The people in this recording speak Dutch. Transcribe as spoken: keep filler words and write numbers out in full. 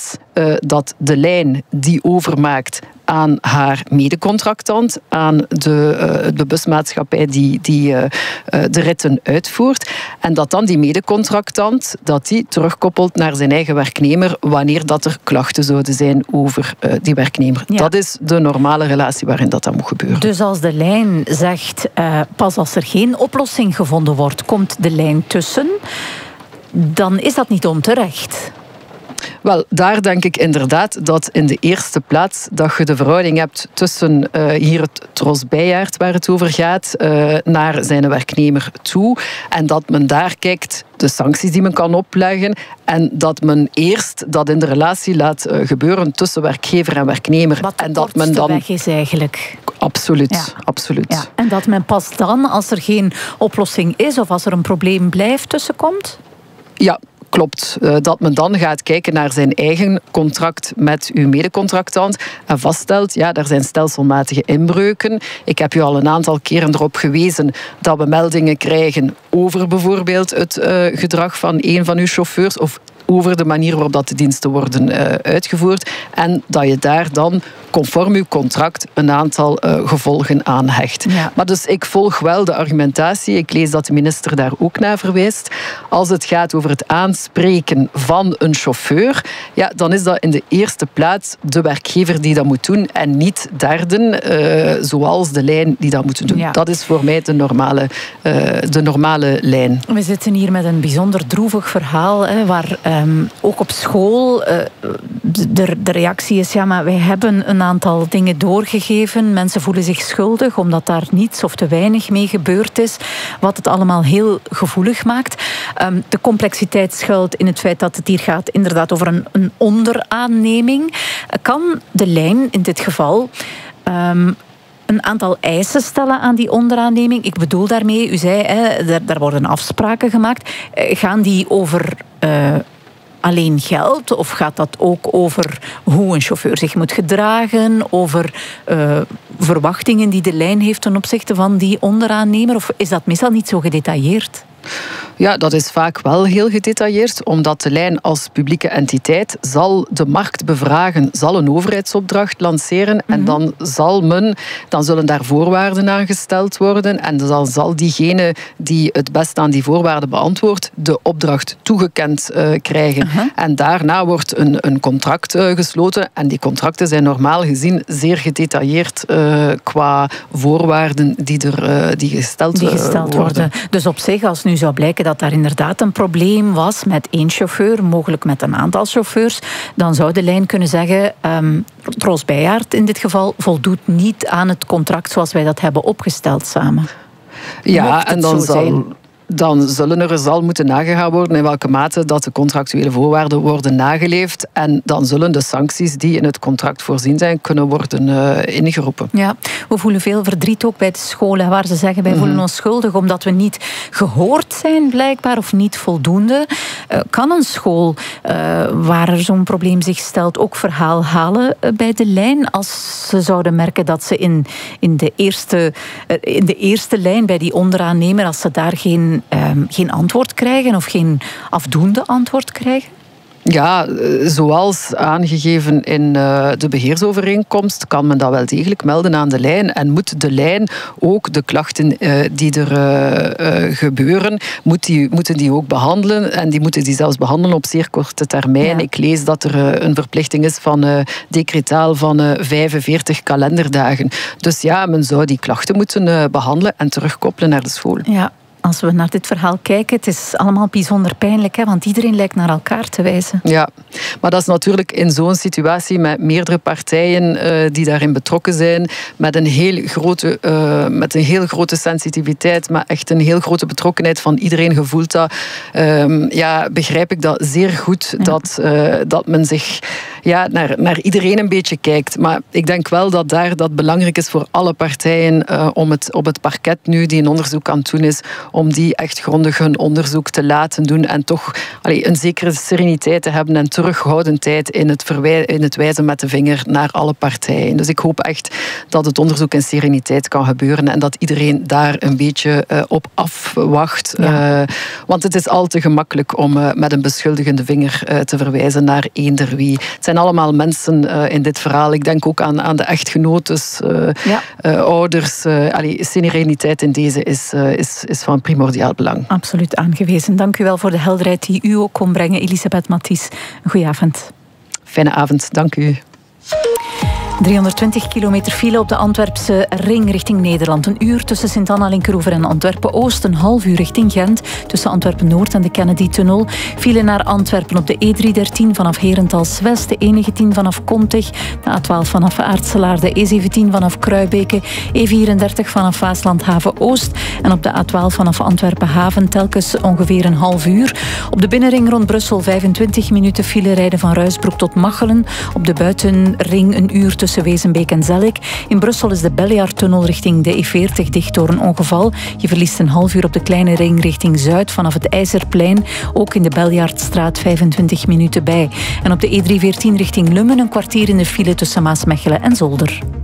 is uh, dat de lijn die overmaakt aan haar medecontractant, aan de, uh, de busmaatschappij die, die uh, de ritten uitvoert. En dat dan die medecontractant dat die terugkoppelt naar zijn eigen werknemer wanneer dat er klachten zouden zijn over uh, die werknemer. Ja. Dat is de normale relatie waarin dat, dat moet gebeuren. Dus als de lijn zegt, uh, pas als er geen oplossing gevonden wordt, komt de lijn tussen, dan is dat niet onterecht. Wel, daar denk ik inderdaad dat in de eerste plaats dat je de verhouding hebt tussen uh, hier het Tros Bijaert, waar het over gaat, uh, naar zijn werknemer toe. En dat men daar kijkt, de sancties die men kan opleggen. En dat men eerst dat in de relatie laat uh, gebeuren tussen werkgever en werknemer. Wat de en dat men dan weg is eigenlijk. Absoluut, ja. absoluut. Ja. En dat men pas dan, als er geen oplossing is of als er een probleem blijft tussenkomt? Ja. Klopt, dat men dan gaat kijken naar zijn eigen contract met uw medecontractant en vaststelt, ja, er zijn stelselmatige inbreuken. Ik heb u al een aantal keren erop gewezen dat we meldingen krijgen over bijvoorbeeld het uh, gedrag van een van uw chauffeurs of over de manier waarop dat de diensten worden uh, uitgevoerd en dat je daar dan conform uw contract een aantal uh, gevolgen aan hecht. Ja. Maar dus ik volg wel de argumentatie. Ik lees dat de minister daar ook naar verwijst. Als het gaat over het aanspreken van een chauffeur, ja, dan is dat in de eerste plaats de werkgever die dat moet doen en niet derden, uh, zoals de lijn die dat moeten doen. Ja. Dat is voor mij de normale, uh, de normale lijn. We zitten hier met een bijzonder droevig verhaal, hè, waar um, ook op school uh, de, de reactie is, ja, maar wij hebben een een aantal dingen doorgegeven. Mensen voelen zich schuldig omdat daar niets of te weinig mee gebeurd is. Wat het allemaal heel gevoelig maakt. Um, de complexiteit schuilt in het feit dat het hier gaat inderdaad over een, een onderaanneming. Kan de lijn in dit geval Um, een aantal eisen stellen aan die onderaanneming? Ik bedoel daarmee, u zei, hè, daar, daar worden afspraken gemaakt. Gaan die over Uh, alleen geld? Of gaat dat ook over hoe een chauffeur zich moet gedragen? Over uh, verwachtingen die de lijn heeft ten opzichte van die onderaannemer? Of is dat meestal niet zo gedetailleerd? Ja, dat is vaak wel heel gedetailleerd, omdat de lijn als publieke entiteit zal de markt bevragen, zal een overheidsopdracht lanceren mm-hmm. en dan zal men, dan zullen daar voorwaarden aan gesteld worden en dan zal diegene die het best aan die voorwaarden beantwoordt, de opdracht toegekend uh, krijgen. Uh-huh. En daarna wordt een, een contract uh, gesloten en die contracten zijn normaal gezien zeer gedetailleerd uh, qua voorwaarden die, er, uh, die gesteld, die gesteld uh, worden. worden. Dus op zich, als nu zou blijken dat daar inderdaad een probleem was met één chauffeur, mogelijk met een aantal chauffeurs, dan zou de lijn kunnen zeggen, um, Tros Bijaert in dit geval voldoet niet aan het contract zoals wij dat hebben opgesteld samen. Ja, en dan zal, dan zullen er zal moeten nagegaan worden in welke mate dat de contractuele voorwaarden worden nageleefd en dan zullen de sancties die in het contract voorzien zijn kunnen worden uh, ingeroepen. Ja, we voelen veel verdriet ook bij de scholen waar ze zeggen wij voelen ons schuldig omdat we niet gehoord zijn blijkbaar of niet voldoende. Uh, kan een school uh, waar er zo'n probleem zich stelt ook verhaal halen uh, bij de lijn als ze zouden merken dat ze in, in, de, eerste, uh, in de eerste lijn bij die onderaannemer, als ze daar geen Um, geen antwoord krijgen of geen afdoende antwoord krijgen? Ja, zoals aangegeven in uh, de beheersovereenkomst kan men dat wel degelijk melden aan de lijn en moet de lijn ook de klachten uh, die er uh, uh, gebeuren, moet die, moeten die ook behandelen en die moeten die zelfs behandelen op zeer korte termijn. Ja. Ik lees dat er uh, een verplichting is van uh, decretaal van uh, vijfenveertig kalenderdagen. Dus ja, men zou die klachten moeten uh, behandelen en terugkoppelen naar de school. Ja. Als we naar dit verhaal kijken, het is allemaal bijzonder pijnlijk, hè, want iedereen lijkt naar elkaar te wijzen. Ja, maar dat is natuurlijk in zo'n situatie met meerdere partijen uh, die daarin betrokken zijn, met een heel grote, uh, met een heel grote sensitiviteit, maar echt een heel grote betrokkenheid van iedereen gevoeld dat. Uh, ja, begrijp ik dat zeer goed, ja. dat, uh, dat men zich ja, naar, naar iedereen een beetje kijkt. Maar ik denk wel dat daar dat belangrijk is voor alle partijen uh, om het op het parket nu, die een onderzoek aan het doen is, om die echt grondig hun onderzoek te laten doen en toch allee, een zekere sereniteit te hebben en terughoudendheid in het, verwij- in het wijzen met de vinger naar alle partijen. Dus ik hoop echt dat het onderzoek in sereniteit kan gebeuren en dat iedereen daar een beetje uh, op afwacht. Ja. Uh, want het is al te gemakkelijk om uh, met een beschuldigende vinger uh, te verwijzen naar eender wie. Het zijn allemaal mensen uh, in dit verhaal. Ik denk ook aan, aan de echtgenotes, uh, ja. uh, ouders. Uh, allee, sereniteit in deze is, uh, is, is van primordiaal belang. Absoluut aangewezen. Dank u wel voor de helderheid die u ook kon brengen, Elisabeth Mathies. Een goeie avond. Fijne avond, dank u. driehonderdtwintig kilometer file op de Antwerpse ring richting Nederland. Een uur tussen Sint-Anna-Linkeroever en Antwerpen-Oost. Een half uur richting Gent tussen Antwerpen-Noord en de Kennedy-tunnel. File naar Antwerpen op de E driehonderddertien vanaf Herentals-West. De E negentien vanaf Komtig. De A twaalf vanaf Aartselaar. De E zeventien vanaf Kruibeke. E vierendertig vanaf Waaslandhaven-Oost. En op de A twaalf vanaf Antwerpen-Haven telkens ongeveer een half uur. Op de binnenring rond Brussel vijfentwintig minuten file rijden van Ruisbroek tot Machelen. Op de buitenring een uur tussen tussen Wezenbeek en Zellik. In Brussel is de Bellejaardtunnel richting de E veertig dicht door een ongeval. Je verliest een half uur op de kleine ring richting Zuid vanaf het IJzerplein. Ook in de Bellejaardstraat vijfentwintig minuten bij. En op de E driehonderdveertien richting Lummen een kwartier in de file tussen Maasmechelen en Zolder.